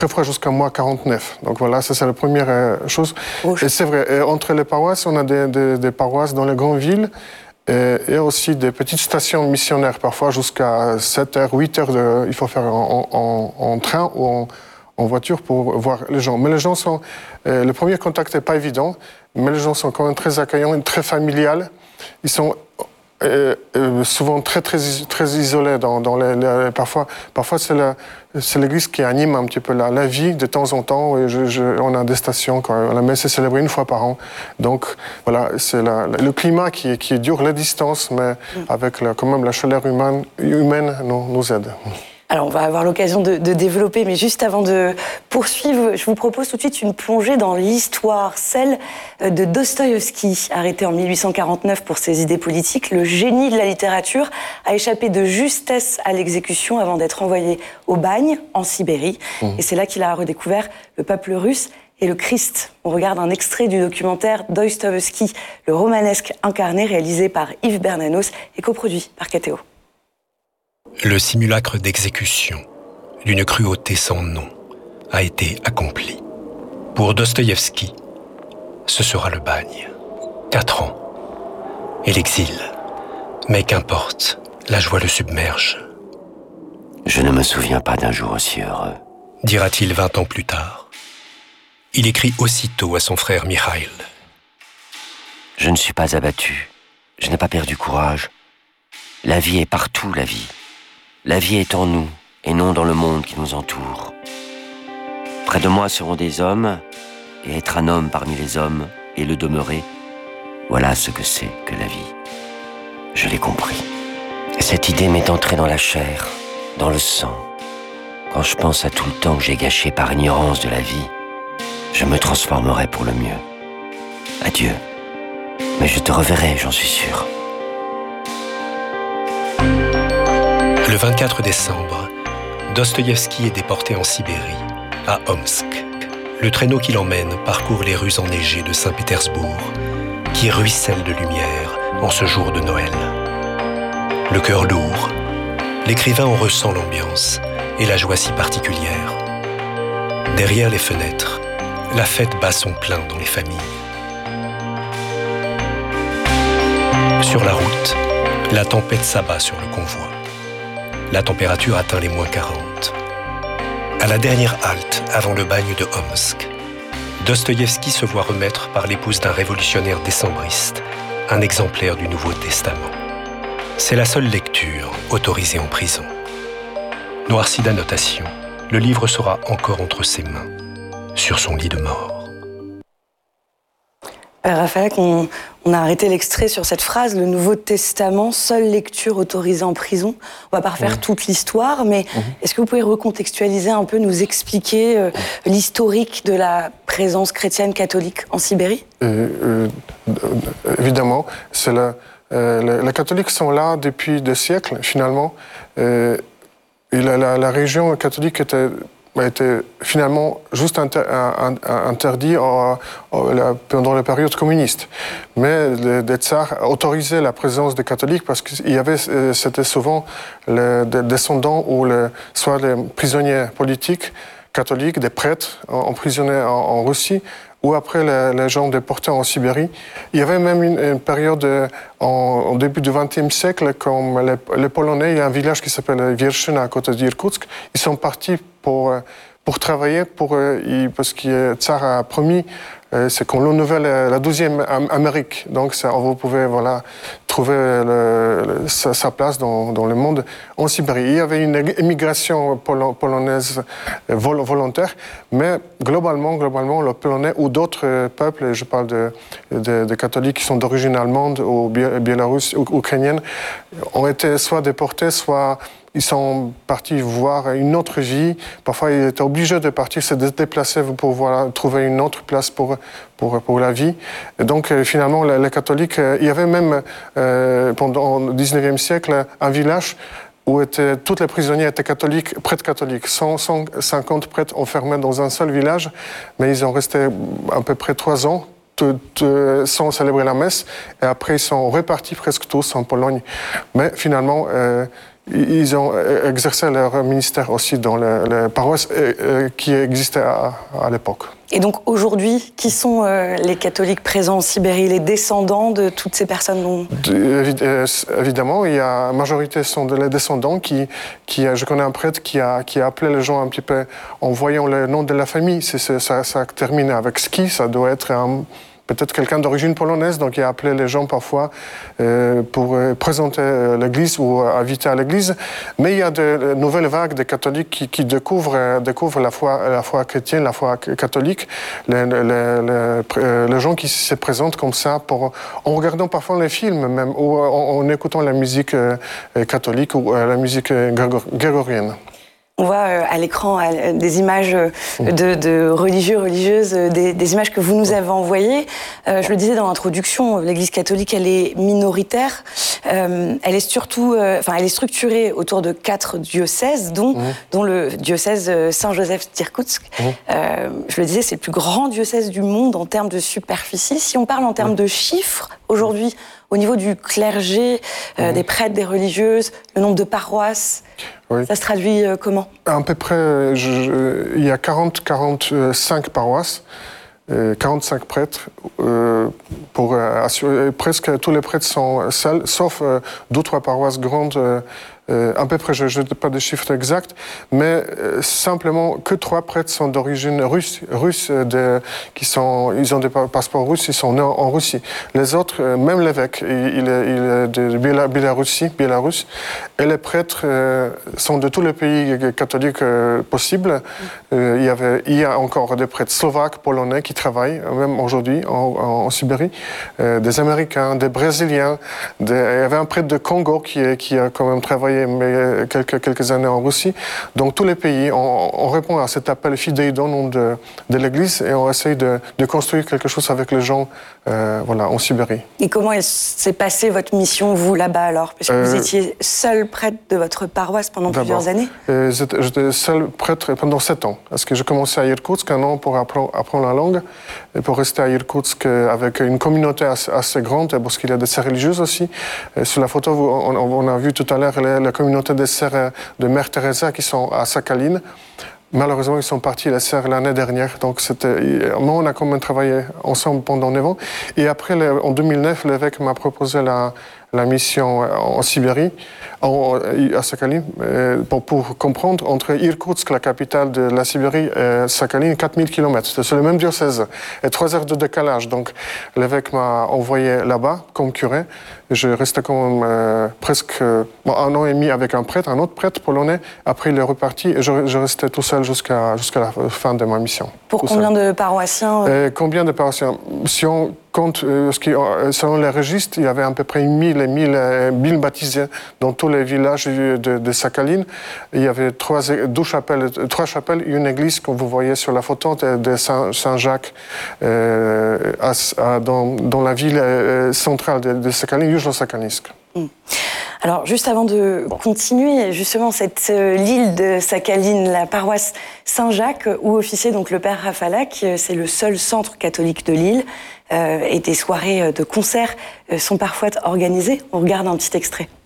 très froid jusqu'à moins 49. Donc voilà, ça c'est la première chose. Et c'est vrai, entre les paroisses, on a des paroisses dans les grandes villes et aussi des petites stations missionnaires, parfois jusqu'à 7h, 8h, il faut faire en train ou en voiture pour voir les gens. Mais les gens sont... le premier contact n'est pas évident, mais les gens sont quand même très accueillants et très familiales. Ils sont souvent très isolés. Parfois c'est l'église qui anime un petit peu la vie de temps en temps. Et on a des stations, quand la messe est célébrée une fois par an. Donc voilà, c'est le climat qui est dur, la distance, mais avec quand même la chaleur humaine nous aide. Alors, on va avoir l'occasion de développer, mais juste avant de poursuivre, je vous propose tout de suite une plongée dans l'histoire, celle de Dostoïevski. Arrêté en 1849 pour ses idées politiques, le génie de la littérature a échappé de justesse à l'exécution avant d'être envoyé au bagne, en Sibérie. Et c'est là qu'il a redécouvert le peuple russe et le Christ. On regarde un extrait du documentaire Dostoïevski, le romanesque incarné, réalisé par Yves Bernanos et coproduit par KTO. Le simulacre d'exécution d'une cruauté sans nom a été accompli. Pour Dostoïevski, ce sera le bagne. 4 ans. Et l'exil. Mais qu'importe, la joie le submerge. Je ne me souviens pas d'un jour aussi heureux. Dira-t-il 20 ans plus tard. Il écrit aussitôt à son frère Mikhail. Je ne suis pas abattu. Je n'ai pas perdu courage. La vie est partout, la vie. La vie est en nous, et non dans le monde qui nous entoure. Près de moi seront des hommes, et être un homme parmi les hommes, et le demeurer, voilà ce que c'est que la vie. Je l'ai compris. Cette idée m'est entrée dans la chair, dans le sang. Quand je pense à tout le temps que j'ai gâché par ignorance de la vie, je me transformerai pour le mieux. Adieu. Mais je te reverrai, j'en suis sûr. Le 24 décembre, Dostoïevski est déporté en Sibérie, à Omsk. Le traîneau qui l'emmène parcourt les rues enneigées de Saint-Pétersbourg, qui ruissellent de lumière en ce jour de Noël. Le cœur lourd, l'écrivain en ressent l'ambiance et la joie si particulière. Derrière les fenêtres, la fête bat son plein dans les familles. Sur la route, la tempête s'abat sur le convoi. La température atteint les moins 40. À la dernière halte, avant le bagne de Omsk, Dostoïevski se voit remettre par l'épouse d'un révolutionnaire décembriste un exemplaire du Nouveau Testament. C'est la seule lecture autorisée en prison. Noirci d'annotations, le livre sera encore entre ses mains, sur son lit de mort. Raphaël, on a arrêté l'extrait sur cette phrase, le Nouveau Testament, seule lecture autorisée en prison. On va pas refaire toute l'histoire, mais est-ce que vous pouvez recontextualiser un peu, nous expliquer l'historique de la présence chrétienne catholique en Sibérie ? Évidemment, les catholiques sont là depuis des siècles, finalement. Et la région catholique a été finalement juste interdit pendant la période communiste. Mais les tsars autorisaient la présence des catholiques parce que c'était souvent les descendants ou soit les prisonniers politiques catholiques, des prêtres emprisonnés en Russie, ou après les gens déportés en Sibérie. Il y avait même une période au début du XXe siècle, comme les Polonais, il y a un village qui s'appelle Wierszyna à côté d'Irkoutsk, ils sont partis pour travailler, parce que le tsar a promis, c'est qu'on renouvelle la 12e Amérique. Donc vous pouvez trouver sa place dans le monde en Sibérie. Il y avait une immigration polonaise volontaire, mais globalement, le Polonais ou d'autres peuples, je parle de catholiques qui sont d'origine allemande ou biélorusse ou ukrainienne, ont été soit déportés, soit ils sont partis voir une autre vie. Parfois, ils étaient obligés de partir, se déplacer pour trouver une autre place pour la vie. Et donc, finalement, les catholiques, il y avait même, pendant le 19e siècle, un village où tous les prisonniers étaient catholiques, prêtres catholiques. 150 prêtres enfermés dans un seul village, mais ils ont resté à peu près 3 ans. Sans célébrer la messe, et après ils sont repartis presque tous en Pologne. Mais finalement, ils ont exercé leur ministère aussi dans les paroisses qui existaient à l'époque. Et donc aujourd'hui, qui sont les catholiques présents en Sibérie, les descendants de toutes ces personnes dont... Évidemment, la majorité sont les descendants je connais un prêtre qui a appelé les gens un petit peu en voyant le nom de la famille. Ça termine avec ski, ça doit être peut-être quelqu'un d'origine polonaise, donc il a appelé les gens parfois pour présenter l'église ou inviter à l'église. Mais il y a de nouvelles vagues de catholiques qui découvrent la foi chrétienne, la foi catholique. Les gens qui se présentent comme ça en regardant parfois les films même, ou en écoutant la musique catholique ou la musique grégorienne. On voit à l'écran des images de religieux, religieuses, des images que vous nous avez envoyées. Je le disais dans l'introduction, l'Église catholique, elle est minoritaire. Elle est surtout, elle est structurée autour de 4 diocèses, dont le diocèse Saint-Joseph d'Irkoutsk. Je le disais, c'est le plus grand diocèse du monde en termes de superficie. Si on parle en termes de chiffres, aujourd'hui, au niveau du clergé, des prêtres, des religieuses, le nombre de paroisses, ça se traduit comment ? À peu près, il y a 45 paroisses, 45 prêtres. Pour assurer, presque tous les prêtres sont seuls, sauf 2 ou 3 paroisses grandes. À peu près, je n'ai pas de chiffres exacts, mais simplement que 3 prêtres sont d'origine russe, ils ont des passeports russes, ils sont nés en Russie. Les autres, même l'évêque, il est de Biélorussie, et les prêtres sont de tous les pays catholiques possibles. Il y a encore des prêtres slovaques, polonais qui travaillent, même aujourd'hui en Sibérie, des Américains, des Brésiliens, il y avait un prêtre de Congo qui a quand même travaillé mais quelques années en Russie. Donc tous les pays, on répond à cet appel fidèle au nom de l'Église et on essaye de construire quelque chose avec les gens en Sibérie. Et comment s'est passée votre mission, vous, là-bas alors ? Parce que vous étiez seul prêtre de votre paroisse pendant plusieurs années ? J'étais seul prêtre pendant 7 ans. Parce que j'ai commencé à Irkoutsk 1 an pour apprendre la langue et pour rester à Irkoutsk avec une communauté assez grande parce qu'il y a des sœurs religieuses aussi. Et sur la photo, on a vu tout à l'heure la communauté des sœurs de Mère Teresa qui sont à Sakhaline. Malheureusement, ils sont partis, les sœurs, l'année dernière. Donc, moi, on a quand même travaillé ensemble pendant 9 ans. Et après, en 2009, l'évêque m'a proposé la mission en Sibérie, à Sakhaline, pour comprendre, entre Irkoutsk, la capitale de la Sibérie, et Sakhaline, 4000 km. C'est le même diocèse. Et 3 heures de décalage. Donc, l'évêque m'a envoyé là-bas, comme curé. Je restais quand même presque 1 an et demi avec un autre prêtre polonais. Après, il est reparti et je restais tout seul jusqu'à la fin de ma mission. Pour combien de paroissiens Combien de paroissiens ? Si on compte, selon les registres, il y avait à peu près 1000 baptisés dans tous les villages de Sakhaline. Il y avait 3 chapelles et une église, comme vous voyez sur la photo, de Saint-Jacques, dans la ville centrale de Sakhaline, Yuzhno-Sakhalinsk. Alors, juste avant de continuer, justement, l'île de Sakhaline, la paroisse Saint-Jacques, où officiait donc le père Rafalak, c'est le seul centre catholique de l'île, et des soirées de concerts sont parfois organisées. On regarde un petit extrait.